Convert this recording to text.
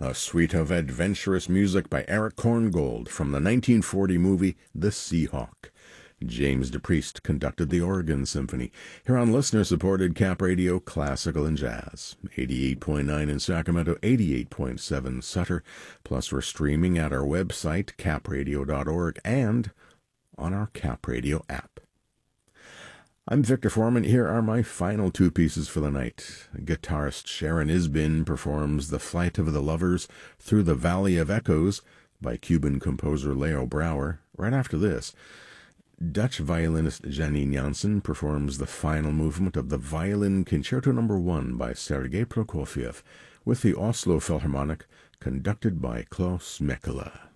a suite of adventurous music by Eric Korngold from the 1940 movie The Seahawk. James DePriest conducted the organ symphony, here on listener-supported Cap Radio Classical and Jazz, 88.9 in Sacramento, 88.7 Sutter, plus we're streaming at our website, capradio.org, and on our Cap Radio app. I'm Victor Foreman. Here are my final two pieces for the night. Guitarist Sharon Isbin performs The Flight of the Lovers Through the Valley of Echoes by Cuban composer Leo Brouwer. Right after this, Dutch violinist Janine Janssen performs the final movement of the Violin Concerto No. 1 by Sergei Prokofiev with the Oslo Philharmonic, conducted by Klaus Mekela.